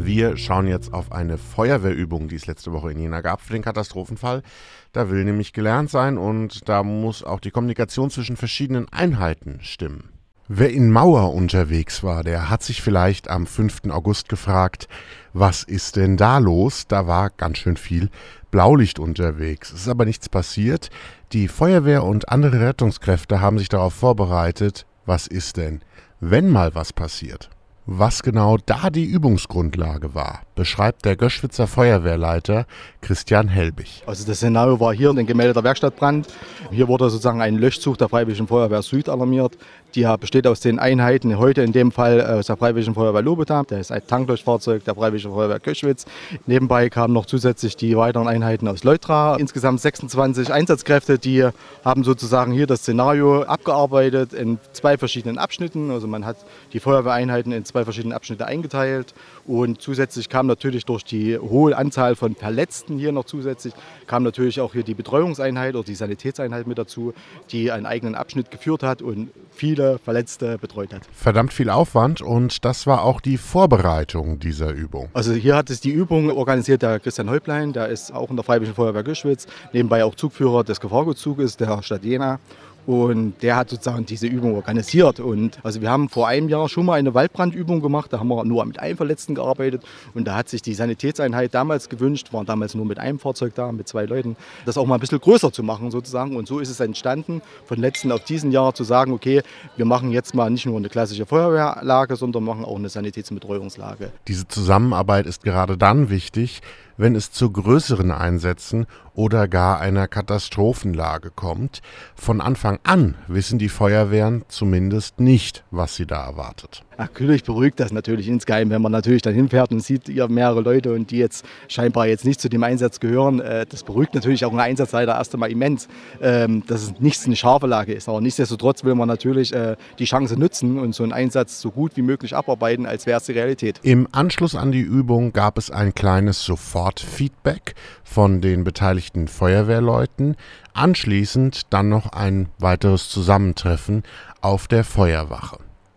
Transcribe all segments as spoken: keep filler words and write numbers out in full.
Wir schauen jetzt auf eine Feuerwehrübung, die es letzte Woche in Jena gab für den Katastrophenfall. Da will nämlich gelernt sein und da muss auch die Kommunikation zwischen verschiedenen Einheiten stimmen. Wer in Mauer unterwegs war, der hat sich vielleicht am fünften August gefragt, was ist denn da los? Da war ganz schön viel Blaulicht unterwegs. Es ist aber nichts passiert. Die Feuerwehr und andere Rettungskräfte haben sich darauf vorbereitet, was ist denn, wenn mal was passiert? Was genau da die Übungsgrundlage war, beschreibt der Göschwitzer Feuerwehrleiter Christian Helbig. Also das Szenario war hier ein gemeldeter Werkstattbrand. Hier wurde sozusagen ein Löschzug der Freiwilligen Feuerwehr Süd alarmiert. Die besteht aus den Einheiten, heute in dem Fall aus der Freiwilligen Feuerwehr Lobetham, das ist ein Tanklöschfahrzeug der Freiwilligen Feuerwehr Göschwitz. Nebenbei kamen noch zusätzlich die weiteren Einheiten aus Leutra. Insgesamt sechsundzwanzig Einsatzkräfte, die haben sozusagen hier das Szenario abgearbeitet in zwei verschiedenen Abschnitten. Also man hat die Feuerwehreinheiten in zwei verschiedene Abschnitte eingeteilt und zusätzlich kam natürlich durch die hohe Anzahl von Verletzten hier noch zusätzlich, kam natürlich auch hier die Betreuungseinheit oder die Sanitätseinheit mit dazu, die einen eigenen Abschnitt geführt hat und viele Verletzte betreut hat. Verdammt viel Aufwand und das war auch die Vorbereitung dieser Übung. Also hier hat es die Übung organisiert der Christian Häuplein, der ist auch in der Freiwilligen Feuerwehr Göschwitz, nebenbei auch Zugführer des Gefahrgutzuges der Stadt Jena. Und der hat sozusagen diese Übung organisiert. Und also wir haben vor einem Jahr schon mal eine Waldbrandübung gemacht. Da haben wir nur mit einem Verletzten gearbeitet. Und da hat sich die Sanitätseinheit damals gewünscht, waren damals nur mit einem Fahrzeug da, mit zwei Leuten, das auch mal ein bisschen größer zu machen sozusagen. Und so ist es entstanden, von letzten auf diesen Jahr zu sagen, okay, wir machen jetzt mal nicht nur eine klassische Feuerwehrlage, sondern machen auch eine Sanitätsbetreuungslage. Diese Zusammenarbeit ist gerade dann wichtig, wenn es zu größeren Einsätzen oder gar einer Katastrophenlage kommt. Von Anfang an wissen die Feuerwehren zumindest nicht, was sie da erwartet. Natürlich beruhigt das natürlich insgeheim, wenn man natürlich dann hinfährt und sieht ihr mehrere Leute und die jetzt scheinbar jetzt nicht zu dem Einsatz gehören. Das beruhigt natürlich auch einen Einsatzleiter erst einmal immens, dass es nicht eine scharfe Lage ist. Aber nichtsdestotrotz will man natürlich die Chance nutzen und so einen Einsatz so gut wie möglich abarbeiten, als wäre es die Realität. Im Anschluss an die Übung gab es ein kleines Sofortfeedback von den beteiligten Feuerwehrleuten. Anschließend dann noch ein weiteres Zusammentreffen auf der Feuerwache.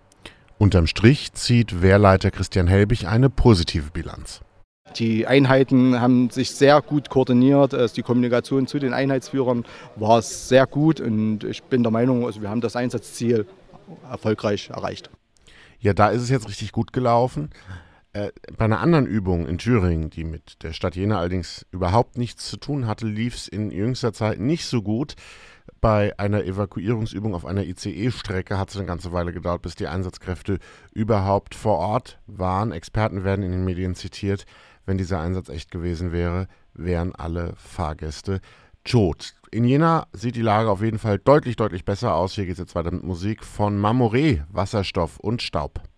Unterm Strich zieht Wehrleiter Christian Helbig eine positive Bilanz. Die Einheiten haben sich sehr gut koordiniert. Die Kommunikation zu den Einheitsführern war sehr gut und ich bin der Meinung, also wir haben das Einsatzziel erfolgreich erreicht. Ja, da ist es jetzt richtig gut gelaufen. Äh, bei einer anderen Übung in Thüringen, die mit der Stadt Jena allerdings überhaupt nichts zu tun hatte, lief es in jüngster Zeit nicht so gut. Bei einer Evakuierungsübung auf einer I C E-Strecke hat es eine ganze Weile gedauert, bis die Einsatzkräfte überhaupt vor Ort waren. Experten werden in den Medien zitiert. Wenn dieser Einsatz echt gewesen wäre, wären alle Fahrgäste tot. In Jena sieht die Lage auf jeden Fall deutlich, deutlich besser aus. Hier geht es jetzt weiter mit Musik von Mamoré, Wasserstoff und Staub.